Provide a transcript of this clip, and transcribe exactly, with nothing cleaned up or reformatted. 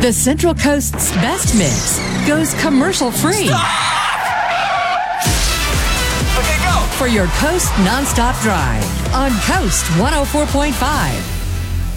The Central Coast's best mix goes commercial free. Okay, go! For your Coast nonstop drive on Coast one oh four point five.